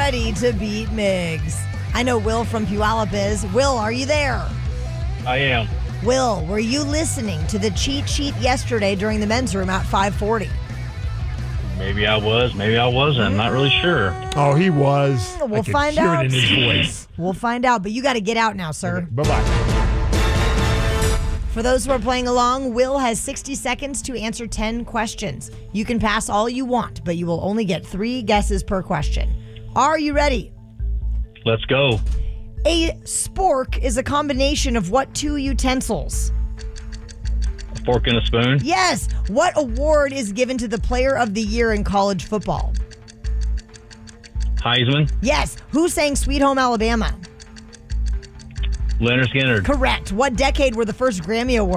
ready to beat Migs? I know Will from Puyallup is. Will, are you there? I am. Will, were you listening to the cheat sheet yesterday during the men's room at 540? Maybe I was. Maybe I wasn't. I'm not really sure. Oh, he was. We'll I could find hear out. it in his voice. We'll find out, but you got to get out now, sir. Okay, bye-bye. For those who are playing along, Will has 60 seconds to answer 10 questions. You can pass all you want, but you will only get 3 guesses per question. Are you ready? Let's go. A spork is a combination of what 2 utensils? A fork and a spoon. Yes. What award is given to the player of the year in college football? Heisman. Yes. Who sang Sweet Home Alabama? Leonard Skinner. Correct. What decade were the first Grammy Awards?